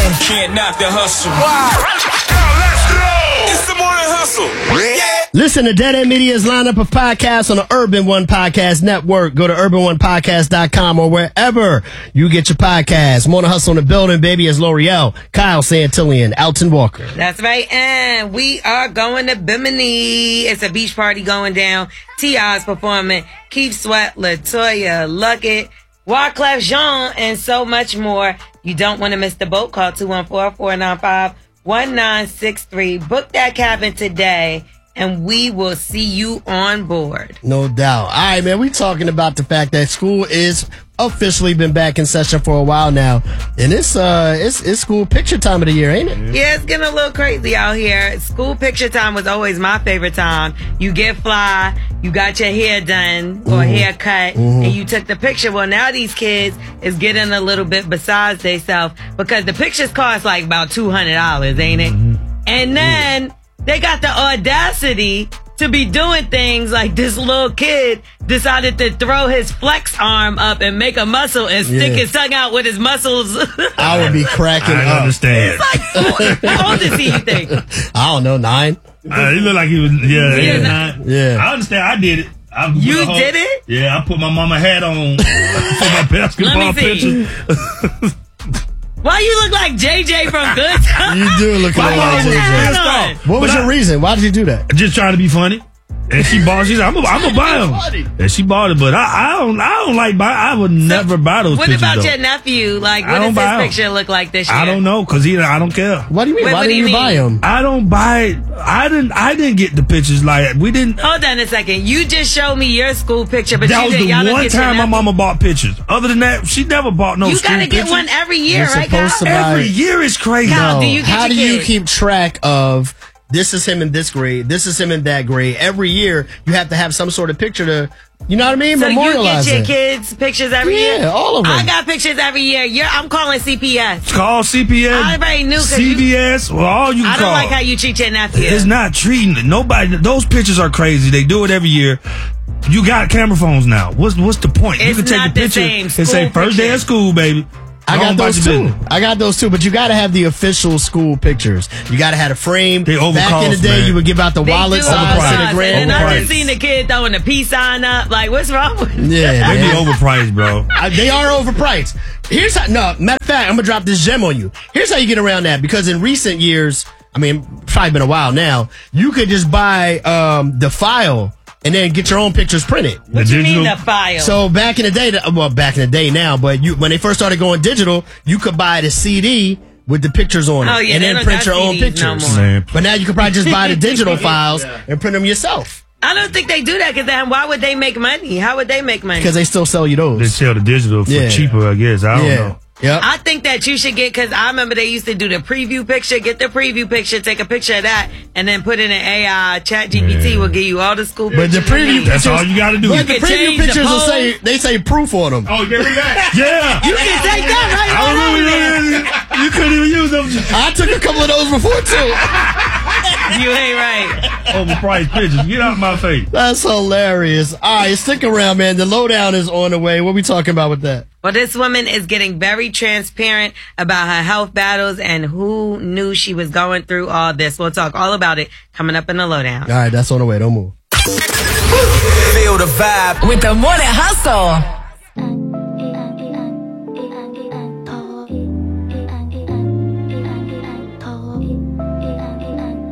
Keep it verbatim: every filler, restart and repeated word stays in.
Can't knock the hustle. Wow. Let's go. It's the morning hustle. Yeah. Listen to Dead End Media's lineup of podcasts on the Urban One Podcast Network. Go to urban one podcast dot com or wherever you get your podcasts. Morning Hustle in the building, baby, is L'Oreal, Kyle Santillian, Alton Walker. That's right, and we are going to Bimini. It's a beach party going down. T I's performing. Keith Sweat, LaToya Luckett, Wyclef Jean, and so much more. You don't want to miss the boat. Call two one four, four nine five, one nine six three. Book that cabin today, and we will see you on board. No doubt. All right, man, we talking about the fact that school is officially been back in session for a while now. And it's uh it's it's school picture time of the year, ain't it? Yeah, it's getting a little crazy out here. School picture time was always my favorite time. You get fly, you got your hair done or Mm-hmm. hair cut, Mm-hmm. and you took the picture. Well, now these kids is getting a little bit besides themselves because the pictures cost like about two hundred dollars, ain't it? Mm-hmm. And then they got the audacity to be doing things like this little kid decided to throw his flex arm up and make a muscle and stick Yeah. his tongue out with his muscles. I would be cracking I up. understand. Like, how old is he, you think? I don't know, nine? Uh, he looked like he was, yeah, Yeah, yeah. nah. Nine. Yeah. I understand. I did it. I put You a whole- did it? Yeah, I put my mama hat on for my basketball Let me see. picture. Why you look like J J from Good Times? You do look My like mama was J J. pissed on. off. What was But your I- reason? Why did you do that? Just trying to be funny. And she bought. She said, "I'm gonna, I'm gonna buy them." And she bought it, but I, I don't, I don't like buy. I would never buy those What pictures. about though. your nephew? Like, I what don't does buy 'em. his picture look like this year? I don't know, cause he, I don't care. What do you mean? Wait, Why what do didn't you you buy mean? them? I don't buy. I didn't. I didn't get the pictures. Like we didn't. Hold on a second. You just showed me your school picture, but That you was did, the y'all don't one get your time my nephew. mama bought pictures. Other than that, she never bought no. You school gotta get pictures. one every year, You're right, Kyle? supposed to buy- Every year is crazy. Kyle, No. do you get How your do you kids? keep track of this is him in this grade, this is him in that grade? Every year, you have to have some sort of picture to, you know what I mean? So you Memorialize get your it. kids pictures every Yeah, year? all of them. I got pictures every year. You're, I'm calling C P S. Call C P S. I already knew 'cause C B S. Well, all you can I don't call. like how you treat your nephew. It's not treating it. Nobody. Those pictures are crazy. They do it every year. You got camera phones now. What's what's the point? you It's can take not a the picture same. and School say first day picture. of school, baby. I Go on got about those your too. business. I got those too, but you got to have the official school pictures. You got to have a frame. They Back in the overcost, day, man. you would give out the They wallet do size overpriced. to the grand. And I Overpriced. just seen the kid throwing the peace sign up. Like, what's wrong with you? Yeah, They be man. overpriced, bro. I- they are overpriced. Here's how. No, matter of fact, I'm gonna drop this gem on you. Here's how you get around that. Because in recent years, I mean, probably been a while now. You could just buy um, the file and then get your own pictures printed. What The you mean digital- the file? So back in the day, well, back in the day now, but you when they first started going digital, you could buy the C D with the pictures on it, Oh, yeah, and they then don't print got your own C Ds no pictures. more. Man. But now you could probably just buy the digital files and print them yourself I don't think they do that because then why would they make money? How would they make money? because they still sell you They those. sell the digital for Yeah. cheaper, I guess. I don't Yeah. know. Yep. I think that you should get, because I remember they used to do the preview picture, get the preview picture, take a picture of that, and then put it in A I. Chat G P T Yeah. will give you all the school But the pictures. you preview need. That's all you got to do. But the can preview change the pictures will pose. say they say proof on them. Oh, give me that. Yeah. You can take that right I on over there. remember that. You couldn't even use them. I took a couple of those before too. You ain't right. Overpriced pictures. Get out my face. That's hilarious. All right, stick around, man. The lowdown is on the way. What we talking about with that? Well, this woman is getting very transparent about her health battles and who knew she was going through all this. We'll talk all about it coming up in the lowdown. All right, that's on the way. Don't move. Feel the vibe. With the Morning Hustle.